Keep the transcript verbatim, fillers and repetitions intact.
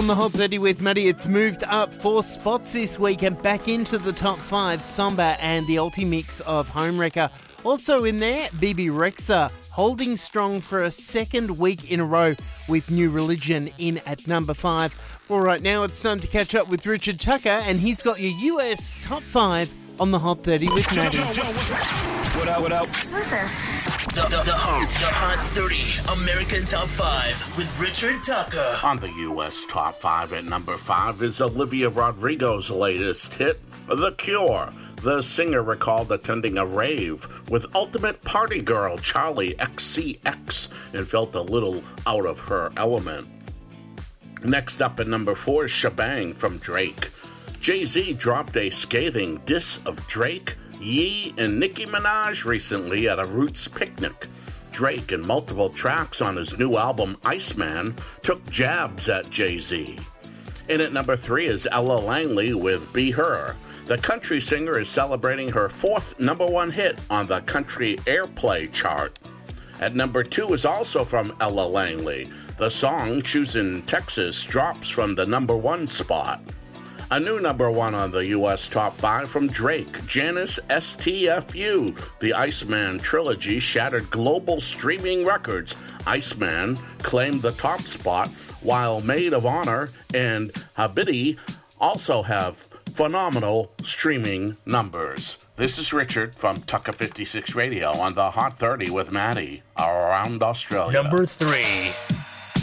On the Hot thirty with Maddie, it's moved up four spots this week and back into the top five. Samba and the Ultimix of Homewrecker. Also in there, B B Rexha holding strong for a second week in a row with New Religion in at number five. All right, now it's time to catch up with Richard Tucker, and he's got your U S top five on the Hot thirty with Maddie. What up, what up? Who's this? The, the, the, hot, the Hot thirty American Top five with Richard Tucker. On the U S Top five at number five is Olivia Rodrigo's latest hit, The Cure. The singer recalled attending a rave with Ultimate Party Girl Charlie X C X and felt a little out of her element. Next up at number four is Shebang from Drake. Jay-Z dropped a scathing diss of Drake, Ye, and Nicki Minaj recently at a Roots picnic. Drake, in multiple tracks on his new album Iceman, took jabs at Jay-Z. In at number three is Ella Langley with Be Her. The country singer is celebrating her fourth number one hit on the country airplay chart. At number two is also from Ella Langley. The song, Choosing Texas, drops from the number one spot. A new number one on the U S Top five from Drake, Janice S T F U. The Iceman trilogy shattered global streaming records. Iceman claimed the top spot, while Maid of Honor and Habibti also have phenomenal streaming numbers. This is Richard from Tucker fifty-six Radio on the Hot thirty with Maddie around Australia. Number three.